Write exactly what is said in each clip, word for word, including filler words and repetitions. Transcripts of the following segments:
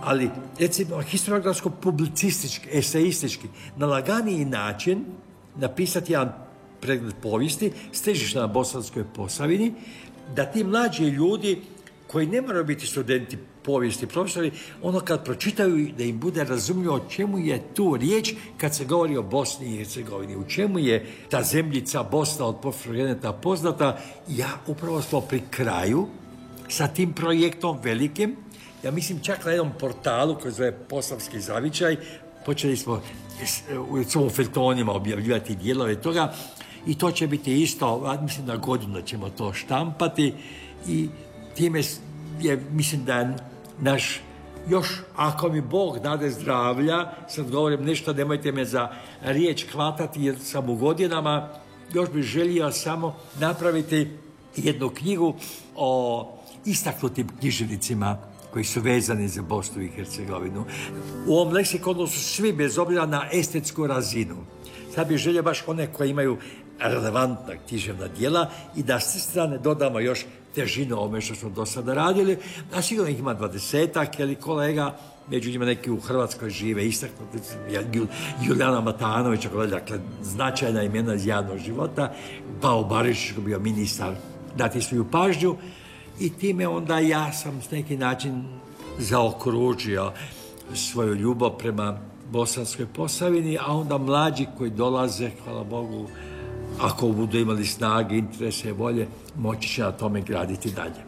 ali recimo historiografsko-publicistički, esejistički, na laganiji način napisati jedan pregled povijesti s težištem na Bosanskoj Posavini, da ti mlađi ljudi koji ne moraju biti studenti povijesti, profesori, ono kad pročitaju da im bude razumljivo o čemu je tu riječ kad se govori o Bosni i Hercegovini, u čemu je ta zemljica Bosna od prošlog poznata. Ja upravo smo pri kraju sa tim projektom velikim. Ja mislim čak na jednom portalu koji zove Posavski zavičaj, počeli smo u svojom feltonima objavljivati dijelove toga i to će biti isto, mislim na godinu ćemo to štampati i time je, mislim da je naš, još ako mi Bog dade zdravlja, sad govorim nešto, nemojte me za riječ hvatati jer sam u godinama, još bih želio samo napraviti jednu knjigu o istaknutim književnicima koji su vezani za Bosnu i Hercegovinu. U ovom leksikonu su svi bez obzira na estetsku razinu. Sad bih želio baš one koji imaju relevantna književna djela i da s te strane dodamo još težinu ovome što smo do sada radili, a sigurno ih ima dvadesetak, jer kolega, među njima neki u Hrvatskoj žive, istaknuti, Julijana Matanović, dakle, značajna imena iz javnog života, Pao Barišić, koji je bio ministar, dati svoju pažnju i time onda ja sam s neki način zaokružio svoju ljubav prema Bosanskoj Posavini, a onda mlađi koji dolaze, hvala Bogu, ako budu imali snage, interese, volje, moći će na tome graditi dalje.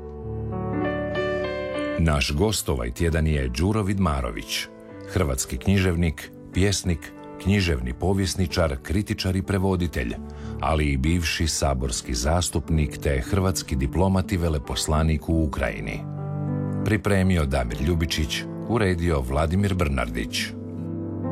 Naš gost ovaj tjedan je Đuro Vidmarović, hrvatski književnik, pjesnik, književni povjesničar, kritičar i prevoditelj, ali i bivši saborski zastupnik te hrvatski diplomat i veleposlanik u Ukrajini. Pripremio Damir Ljubičić, uredio Vladimir Brnardić.